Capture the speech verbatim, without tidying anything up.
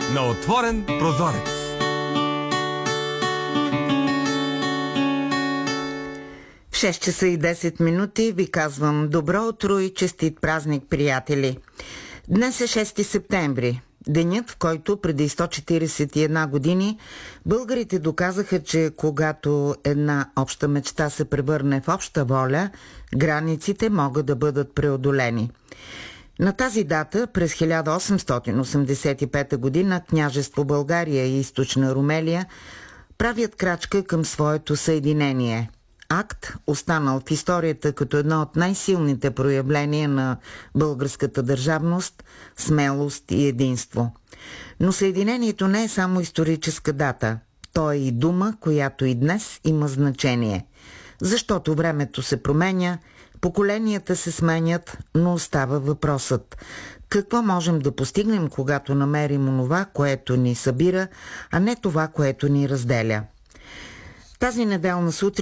на отворен прозорец. В шест часа и десет минути ви казвам добро утро и честит празник, приятели. Днес е шести септември, денят, в който преди сто четиридесет и една години българите доказаха, че когато една обща мечта се превърне в обща воля, границите могат да бъдат преодолени. На тази дата, през хиляда осемстотин осемдесет и пета година, княжество България и източна Румелия правят крачка към своето съединение. Акт, останал в историята като едно от най-силните проявления на българската държавност, смелост и единство. Но съединението не е само историческа дата. То е и дума, която и днес има значение. Защото времето се променя, поколенията се сменят, но остава въпросът: какво можем да постигнем, когато намерим онова, което ни събира, а не това, което ни разделя? Тази неделна сутрин